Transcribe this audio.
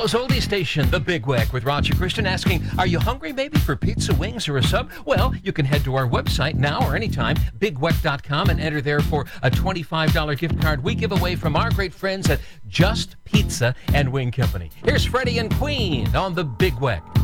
Toronto's oldie station, The Big Weck, with Roger Christian asking, are you hungry maybe for pizza, wings, or a sub? Well, you can head to our website now or anytime, bigweck.com, and enter there for a $25 gift card we give away from our great friends at Just Pizza and Wing Company. Here's Freddie and Queen on The Big Weck.